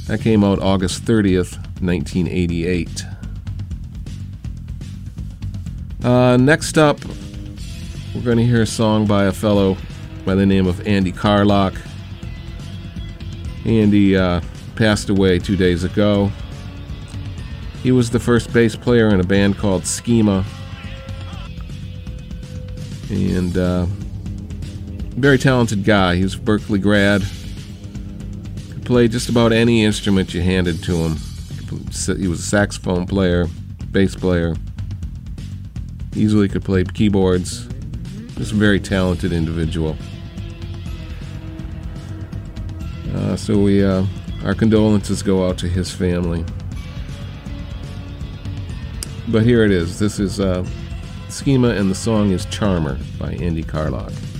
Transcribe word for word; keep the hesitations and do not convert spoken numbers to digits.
That came out August thirtieth, nineteen eighty-eight. Uh, next up, we're going to hear a song by a fellow by the name of Andy Carlock. Andy uh, passed away two days ago. He was the first bass player in a band called Schema. And uh, very talented guy. He was a Berkeley grad. Could play just about any instrument you handed to him. He was a saxophone player, bass player. Easily could play keyboards. Just a very talented individual. Uh, so we, uh, our condolences go out to his family. But here it is. This is uh, Schema, and the song is Charmer by Andy Carlock.